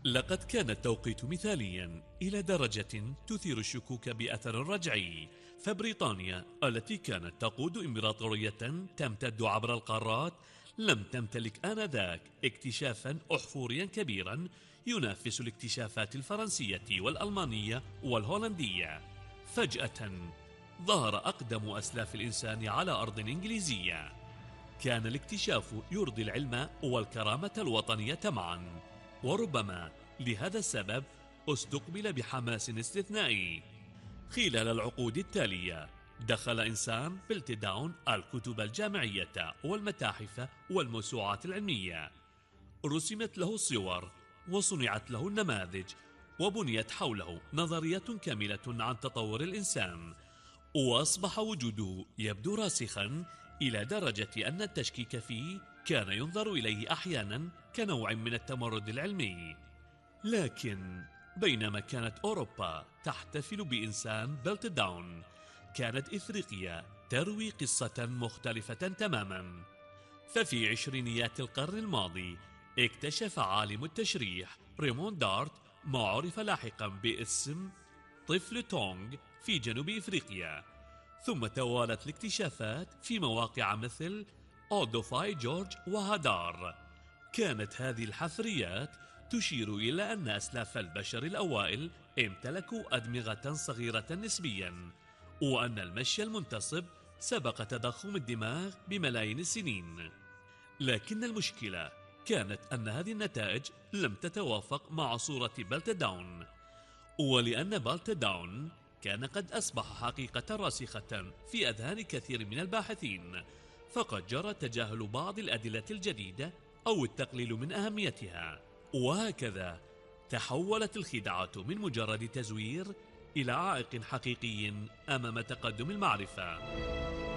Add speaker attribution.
Speaker 1: لقد كان التوقيت مثاليا إلى درجة تثير الشكوك بأثر رجعي، فبريطانيا التي كانت تقود إمبراطورية تمتد عبر القارات لم تمتلك آنذاك اكتشافا أحفوريا كبيرا ينافس الاكتشافات الفرنسية والألمانية والهولندية. فجأة ظهر أقدم أسلاف الإنسان على أرض إنجليزية. كان الاكتشاف يرضي العلم والكرامة الوطنية معا، وربما لهذا السبب استقبل بحماس استثنائي. خلال العقود التالية دخل إنسان بلتداون الكتب الجامعية والمتاحف والموسوعات العلمية، رسمت له الصور وصنعت له النماذج وبنيت حوله نظريات كاملة عن تطور الإنسان، وأصبح وجوده يبدو راسخا إلى درجة أن التشكيك فيه كان ينظر إليه أحيانا كنوع من التمرد العلمي. لكن بينما كانت أوروبا تحتفل بإنسان بلتداون، كانت إفريقيا تروي قصة مختلفة تماما. ففي عشرينيات القرن الماضي اكتشف عالم التشريح ريموند دارت ما عرف لاحقا باسم طفل تونغ في جنوب إفريقيا، ثم توالت الاكتشافات في مواقع مثل أودوفاي جورج وهادار. كانت هذه الحفريات تشير إلى أن أسلاف البشر الأوائل امتلكوا أدمغة صغيرة نسبيا، وأن المشي المنتصب سبق تضخم الدماغ بملايين السنين. لكن المشكلة كانت أن هذه النتائج لم تتوافق مع صورة بلتداون، ولأن بلتداون كان قد أصبح حقيقة راسخة في أذهان كثير من الباحثين، فقد جرى تجاهل بعض الأدلة الجديدة أو التقليل من أهميتها. وهكذا تحولت الخدعة من مجرد تزوير إلى عائق حقيقي أمام تقدم المعرفة.